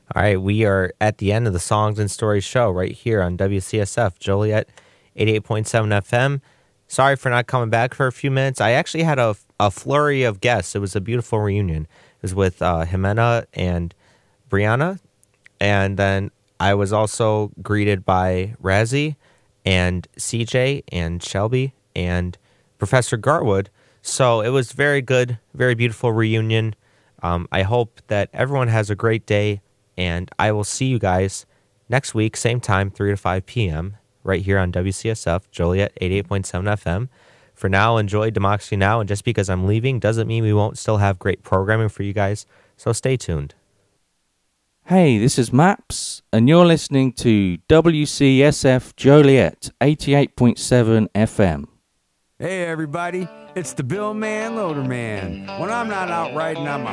All right, we are at the end of the Songs and Stories show right here on WCSF Joliet 88.7 FM. Sorry for not coming back for a few minutes. I actually had a flurry of guests. It was a beautiful reunion. It was with Jimena and Brianna, and then I was also greeted by Razzie and CJ and Shelby and Professor Garwood. So it was very good, very beautiful reunion. I hope that everyone has a great day, and I will see you guys next week, same time, 3 to 5 p.m., right here on WCSF, Joliet 88.7 FM. For now, enjoy Democracy Now!, and just because I'm leaving doesn't mean we won't still have great programming for you guys, so stay tuned. Hey, this is Maps, and you're listening to WCSF Joliet 88.7 FM. Hey everybody, it's the Bill Man Loader Man. When I'm not out riding on my